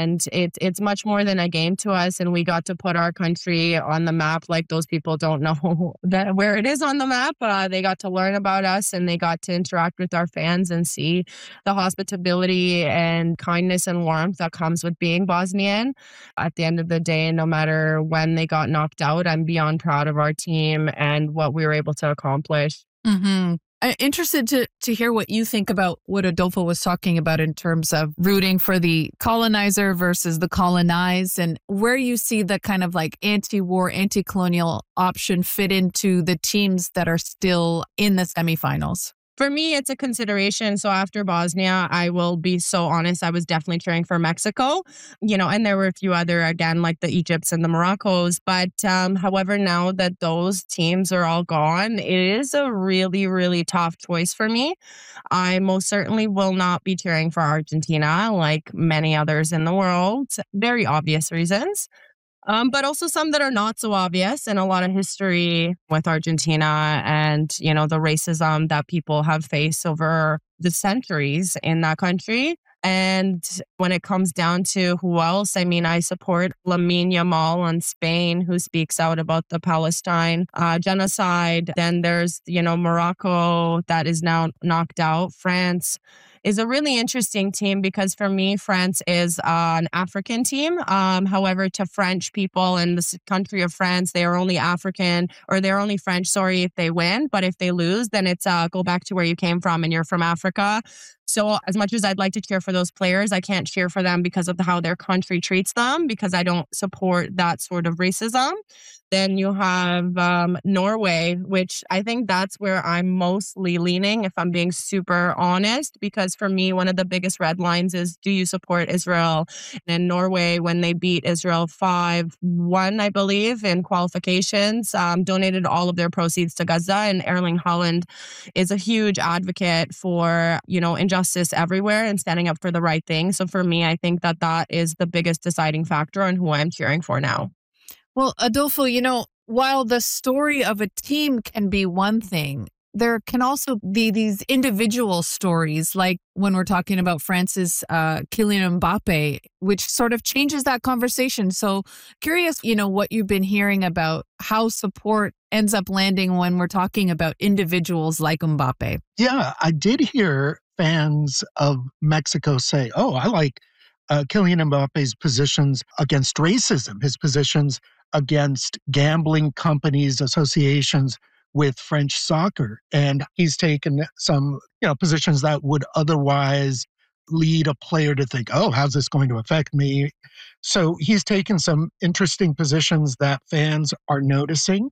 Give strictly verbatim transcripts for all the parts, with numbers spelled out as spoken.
And it, it's much more than a game to us. And we got to put our country on the map. Like those people don't know that where it is on the map. Uh, they got to learn about us and they got to interact with our fans and see the hospitality and kindness and warmth that comes with being Bosnian. At the end of the day, no matter when they got knocked out, I'm beyond proud of our team and what we were able to accomplish. Mm-hmm. I'm interested to to hear what you think about what Adolfo was talking about in terms of rooting for the colonizer versus the colonized, and where you see the kind of like anti-war, anti-colonial option fit into the teams that are still in the semifinals. For me, it's a consideration. So after Bosnia, I will be so honest, I was definitely cheering for Mexico, you know, and there were a few other, again, like the Egypts and the Moroccos. But um, however, now that those teams are all gone, it is a really, really tough choice for me. I most certainly will not be cheering for Argentina like many others in the world. Very obvious reasons. Um, but also some that are not so obvious, and a lot of history with Argentina and, you know, the racism that people have faced over the centuries in that country. And when it comes down to who else, I mean, I support Lamine Yamal on Spain, who speaks out about the Palestine uh, genocide. Then there's, you know, Morocco that is now knocked out. France is a really interesting team because for me, France is uh, an African team. Um, however, to French people in the country of France, they are only African or they're only French, sorry, if they win. But if they lose, then it's uh, go back to where you came from and you're from Africa. So as much as I'd like to cheer for those players, I can't cheer for them because of how their country treats them, because I don't support that sort of racism. Then you have um, Norway, which I think that's where I'm mostly leaning, if I'm being super honest, because for me, one of the biggest red lines is, do you support Israel? And in Norway, when they beat Israel five one, I believe, in qualifications, um, donated all of their proceeds to Gaza. And Erling Haaland is a huge advocate for, you know, injustice everywhere and standing up for the right thing. So for me, I think that that is the biggest deciding factor on who I'm cheering for now. Well, Adolfo, you know, while the story of a team can be one thing, there can also be these individual stories, like when we're talking about France's uh, Kylian Mbappe, which sort of changes that conversation. So curious, you know, what you've been hearing about how support ends up landing when we're talking about individuals like Mbappe. Yeah, I did hear fans of Mexico say, oh, I like uh, Kylian Mbappe's positions against racism, his positions against gambling companies, associations with French soccer. And he's taken some, you know, positions that would otherwise lead a player to think, oh, how's this going to affect me? So he's taken some interesting positions that fans are noticing.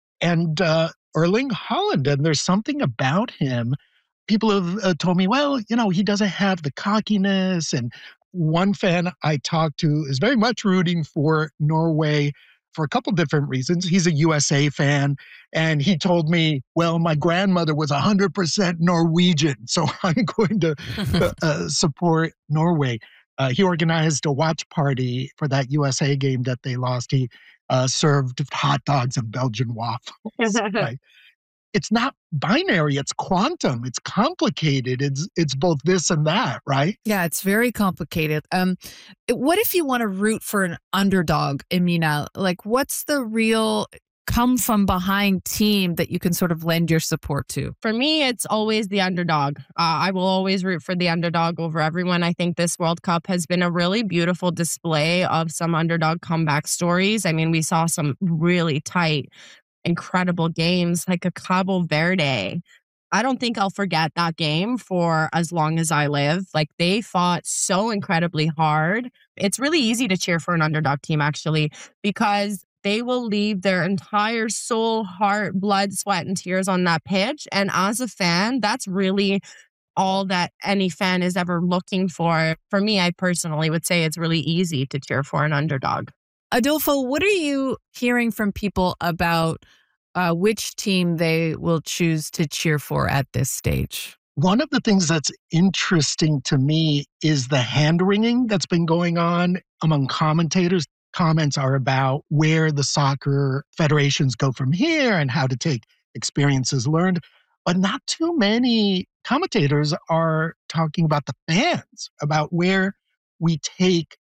And uh, Erling Haaland, and there's something about him. People have uh, told me, well, you know, he doesn't have the cockiness. And one fan I talked to is very much rooting for Norway for a couple different reasons. He's a U S A fan, and he told me, well, my grandmother was one hundred percent Norwegian, so I'm going to uh, uh, support Norway. Uh, he organized a watch party for that U S A game that they lost. He uh, served hot dogs and Belgian waffles. Right? It's not binary, it's quantum, it's complicated. It's it's both this and that, right? Yeah, it's very complicated. Um, what if you want to root for an underdog, Emina? Like, what's the real come from behind team that you can sort of lend your support to? For me, it's always the underdog. Uh, I will always root for the underdog over everyone. I think this World Cup has been a really beautiful display of some underdog comeback stories. I mean, we saw some really tight, incredible games like a Cabo Verde. I don't think I'll forget that game for as long as I live. Like, they fought so incredibly hard. It's really easy to cheer for an underdog team, actually, because they will leave their entire soul, heart, blood, sweat, and tears on that pitch. And as a fan, that's really all that any fan is ever looking for. For me, I personally would say it's really easy to cheer for an underdog. Adolfo, what are you hearing from people about uh, which team they will choose to cheer for at this stage? One of the things that's interesting to me is the hand-wringing that's been going on among commentators. Comments are about where the soccer federations go from here and how to take experiences learned. But not too many commentators are talking about the fans, about where we take